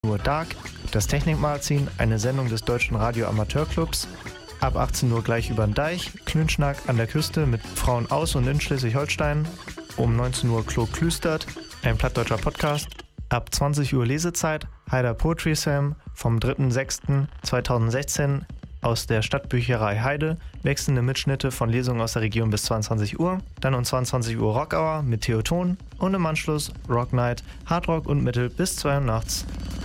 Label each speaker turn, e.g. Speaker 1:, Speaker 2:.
Speaker 1: Uhr Dark, das Technikmagazin, eine Sendung des Deutschen Radio Amateurclubs. Ab 18 Uhr gleich über den Deich, Klünschnack an der Küste mit Frauen aus und in Schleswig-Holstein. Um 19 Uhr Klo Klüstert, ein plattdeutscher Podcast. Ab 20 Uhr Lesezeit, Haider Poetry Slam vom 3.6.2016 aus der Stadtbücherei Heide. Wechselnde Mitschnitte von Lesungen aus der Region bis 22 Uhr. Dann um 22 Uhr Rock Hour mit Theoton und im Anschluss Rock Night, Hardrock und Metal bis 2 Uhr nachts.